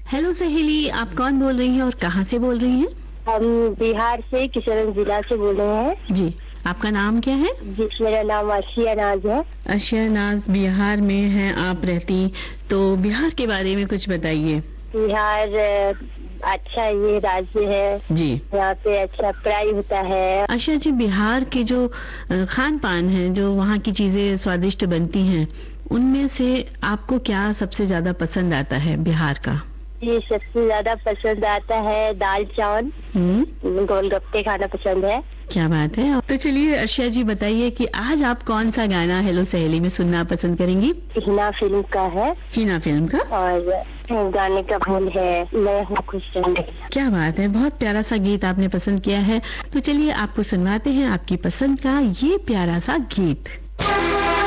Hello सहेली, आप कौन बोल रही हैं और कहाँ से बोल रही हैं? हम बिहार से किशनगंज जिला से बोल रहे हैं। जी, आपका नाम क्या है? जी, मेरा नाम आशिया नाज है। आशिया नाज, बिहार में हैं आप रहती, तो बिहार के बारे में कुछ बताइए। बिहार अच्छा ये राज्य है जी, यहाँ पे अच्छा पढ़ाई होता है। आशिया जी, बिहार के जो खान पान है, जो वहाँ की चीजें स्वादिष्ट बनती हैं, उनमें से आपको क्या सबसे ज्यादा पसंद आता है बिहार का? ये सबसे ज्यादा पसंद आता है दाल चावल, गोलगप्पे खाना पसंद है। क्या बात है। तो चलिए आशिया जी, बताइए कि आज आप कौन सा गाना हेलो सहेली में सुनना पसंद करेंगी? हिना फिल्म का है। हिना फिल्म का? और गाने का बोल है मैं हूँ खुश रहूंगी। क्या बात है, बहुत प्यारा सा गीत आपने पसंद किया है। तो चलिए आपको सुनवाते हैं आपकी पसंद का ये प्यारा सा गीत।